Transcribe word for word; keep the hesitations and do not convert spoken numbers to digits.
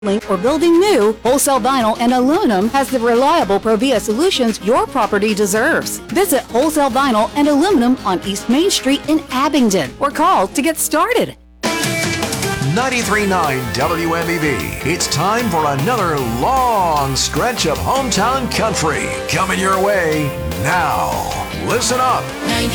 or building new, Wholesale Vinyl and Aluminum has the reliable Provia solutions your property deserves. Visit Wholesale Vinyl and Aluminum on East Main Street in Abingdon or call to get started. ninety-three point nine W M E V. It's time for another long stretch of hometown country coming your way now. Listen up.